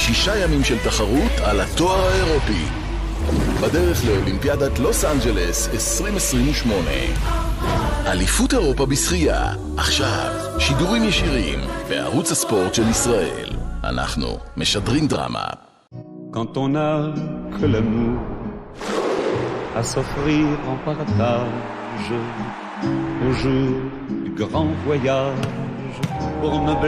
6 ימים של תחרות על התואר האירופי. בדרך לאולימפיאדת לוס אנג'לס 2028. אליפות אירופה בשחייה. עכשיו, שידורים ישירים בערוץ הספורט של ישראל. אנחנו משדרים דרמה. Quand on n'a que l'amour à s'offrir en partage au jour du grand voyage pour me